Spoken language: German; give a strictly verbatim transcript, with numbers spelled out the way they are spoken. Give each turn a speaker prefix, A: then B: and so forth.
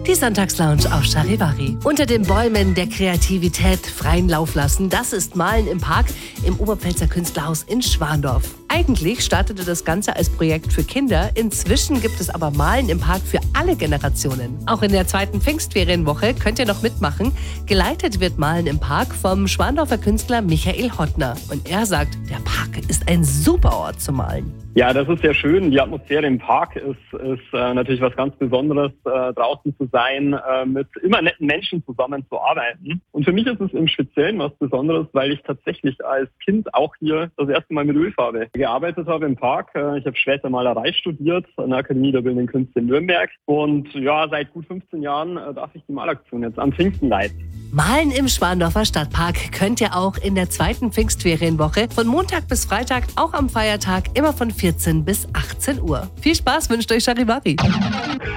A: Die Sonntagslounge auf Charivari. Unter den Bäumen der Kreativität freien Lauf lassen, das ist Malen im Park im Oberpfälzer Künstlerhaus in Schwandorf. Eigentlich startete das Ganze als Projekt für Kinder, inzwischen gibt es aber Malen im Park für alle Generationen. Auch in der zweiten Pfingstferienwoche könnt ihr noch mitmachen. Geleitet wird Malen im Park vom Schwandorfer Künstler Michael Hottner. Und er sagt, der Park ist ein super Ort zum Malen.
B: Ja, das ist sehr schön. Die Atmosphäre im Park ist, ist äh, natürlich was ganz Besonderes, äh, draußen zu sein, äh, mit immer netten Menschen zusammenzuarbeiten. Und für mich ist es im Speziellen was Besonderes, weil ich tatsächlich als Kind auch hier das erste Mal mit Ölfarbe gearbeitet habe im Park. Äh, ich habe später Malerei studiert an der Akademie der Bildenden Künste in Nürnberg. Und ja, seit gut fünfzehn Jahren äh, darf ich die Malaktion jetzt am Pfingsten leiten.
A: Malen im Schwandorfer Stadtpark könnt ihr auch in der zweiten Pfingstferienwoche von Montag bis Freitag, auch am Feiertag, immer von vierzehn bis achtzehn Uhr. Viel Spaß wünscht euch Charivari.